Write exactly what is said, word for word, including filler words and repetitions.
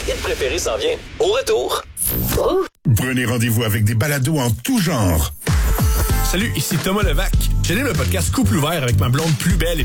hit préféré s'en vient. Au retour. Oh. Prenez rendez-vous avec des balados en tout genre. Salut, ici Thomas Levac. J'anime le podcast Couple ouvert avec ma blonde plus belle et